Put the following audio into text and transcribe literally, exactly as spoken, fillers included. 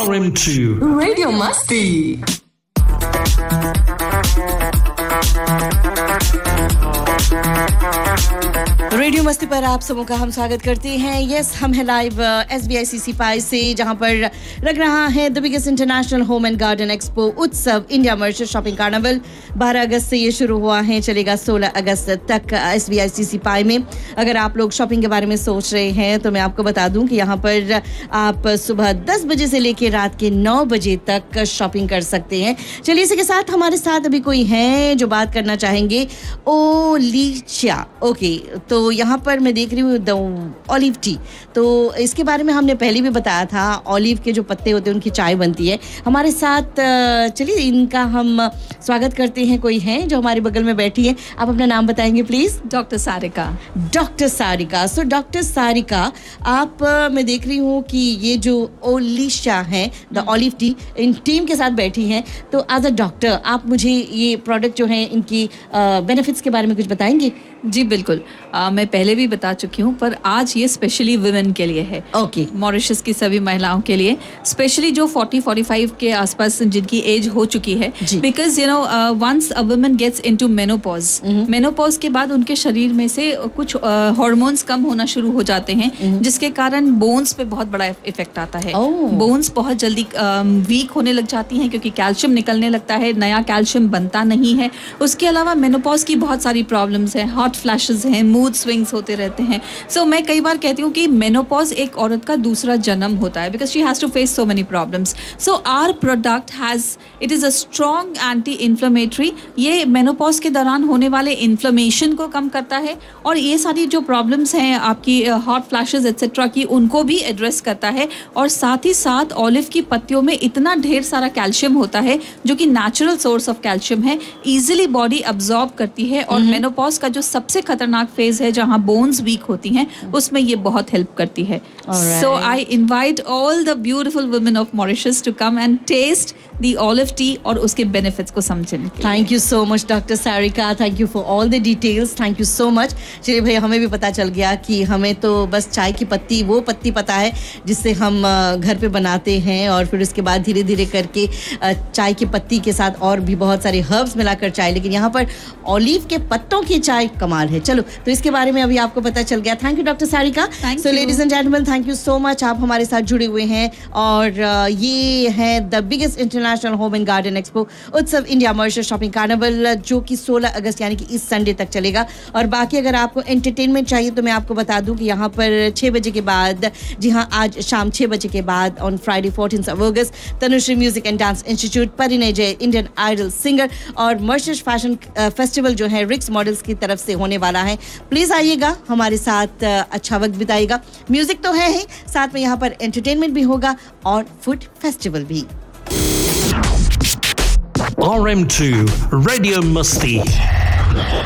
R M two Radio Masti. Radio मस्ती पर आप सबों का हम स्वागत करते हैं। यस, हम हैं लाइव एस बी आई सी सी पाई से, जहां पर लग रहा है the biggest international home and garden expo उत्सव इंडिया मर्चेंट शॉपिंग कार्निवल। बारह अगस्त से ये शुरू हुआ है, चलेगा सोलह अगस्त तक एस बी आई सी सी पाई में। अगर आप लोग शॉपिंग के बारे में सोच रहे हैं तो मैं आपको बता दूं कि यहाँ पर आप सुबह दस बजे से लेकर रात के नौ बजे तक शॉपिंग कर सकते हैं। चलिए, इसी के साथ हमारे साथ अभी कोई है जो बात करना चाहेंगे। ओलिचिया, ओके, तो यहाँ पर मैं देख रही हूँ द ऑलिव टी, तो इसके बारे में हमने पहले भी बताया था। ऑलिव के जो पत्ते होते हैं उनकी चाय बनती है। हमारे साथ चलिए इनका हम स्वागत करते हैं। कोई है जो हमारे बगल में बैठी है, आप अपना नाम बताएंगे please. Doctor Sarika. Doctor Sarika, so doctor Sarika, आप मैं देख रही हूँ कि ये जो ओलिशा है the olive T, in team के साथ बैठी हैं, तो एज अ डॉक्टर आप मुझे ये प्रोडक्ट जो है इनकी बेनिफिट्स के बारे में कुछ बताएंगे? जी बिल्कुल, आ, मैं पहले भी बता चुकी हूँ, पर आज ये स्पेशली वुमेन के लिए है। ओके, मॉरिशस की सभी महिलाओं के लिए, स्पेशली जो चालीस पैंतालीस के आसपास जिनकी एज हो चुकी है। Because you know once a woman gets into menopause, menopause के बाद उनके शरीर में से कुछ हार्मोन्स uh, कम होना शुरू हो जाते हैं, mm-hmm. जिसके कारण बोन्स पे बहुत बड़ा इफेक्ट आता है। Bones oh. बहुत जल्दी वीक uh, होने लग जाती हैं क्योंकि कैल्शियम निकलने लगता है, नया कैल्शियम बनता नहीं है। उसके अलावा मेनोपॉज की बहुत सारी प्रॉब्लम्स हैं, हॉट फ्लैशेस हैं, मूड स्विंग्स होते रहते हैं। सो so, मैं कई बार कहती हूँ कि मेनोपॉज एक औरत का दूसरा जन्म होता है, because she has to face so many problems. So our product has it is a strong anti inflammatory. ये मेनोपॉज के दौरान होने वाले इन्फ्लेमेशन को कम करता है, और ये सारी जो प्रॉब्लम्स हैं आपकी हॉट फ्लैशेस एक्सेट्रा की, उनको भी एड्रेस करता है। और साथ ही साथ ऑलिव की पत्तियों में इतना ढेर सारा कैल्शियम होता है जो कि नेचुरल सोर्स ऑफ कैल्शियम है, इजीली बॉडी अब्जॉर्ब करती है। और मेनोपॉज का जो सबसे खतरनाक फेज है जहां बोन्स वीक होती हैं, उसमें ये बहुत हेल्प करती है। सो I invite all the beautiful women of Mauritius to come and test the olive T और उसके बेनिफिट्स को समझने। Thank you so much doctor Sarika, thank you for all the details, thank you so much. चलिए भैया, हमें भी पता चल गया कि हमें तो बस चाय की पत्ती, वो पत्ती पता है जिससे हम घर पे बनाते हैं, और फिर उसके बाद धीरे धीरे करके चाय की पत्ती के साथ और भी बहुत सारे हर्ब्स मिलाकर चाय, लेकिन यहाँ पर ऑलिव के पत्तों की चाय कमाल है। चलो, तो इसके बारे में अभी आपको पता चल गया। Thank you doctor Sarika. So ladies and gentleman, thank you so much, आप हमारे साथ जुड़े हुए हैं। और ये है the biggest international home and garden expo उत्सव इंडिया मर्चेंट शॉपिंग कार्निवल, जो कि सोलह अगस्त यानी कि इस संडे तक चलेगा। और बाकी अगर आपको एंटरटेनमेंट चाहिए तो मैं आपको बता दूं कि यहाँ पर छः बजे के बाद, जी हाँ, आज शाम छः बजे के बाद on Friday fourteen of August, Tanushree music and dance institute, परिणय जय इंडियन आइडल सिंगर और मर्चेंट फैशन फेस्टिवल जो है रिक्स मॉडल्स की तरफ से होने वाला है। प्लीज आइएगा, हमारे साथ अच्छा वक्त बिताइएगा। म्यूजिक तो है ही, साथ में यहाँ पर एंटरटेनमेंट भी होगा और फूड फेस्टिवल भी। R M two Radio Musty।